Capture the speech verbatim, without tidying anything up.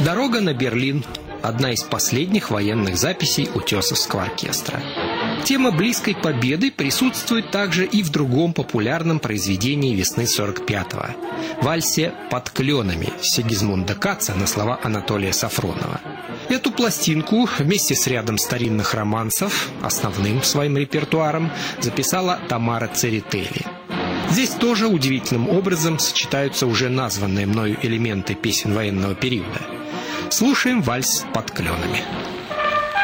«Дорога на Берлин» – одна из последних военных записей Утесовского оркестра. Тема близкой победы присутствует также и в другом популярном произведении весны сорок пятого – вальсе «Под кленами» Сигизмунда Каца на слова Анатолия Сафронова. Эту пластинку вместе с рядом старинных романсов, основным своим репертуаром, записала Тамара Церетели. Здесь тоже удивительным образом сочетаются уже названные мною элементы песен военного периода. Слушаем вальс «Под кленами».